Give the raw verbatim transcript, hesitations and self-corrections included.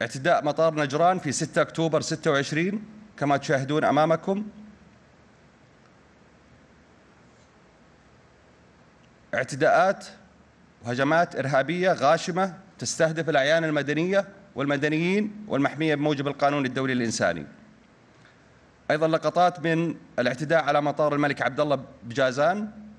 اعتداء مطار نجران في ستة أكتوبر ستة وعشرين كما تشاهدون أمامكم. اعتداءات وهجمات إرهابية غاشمة تستهدف الأعيان المدنية والمدنيين والمحمية بموجب القانون الدولي الإنساني. أيضا لقطات من الاعتداء على مطار الملك عبد الله بجازان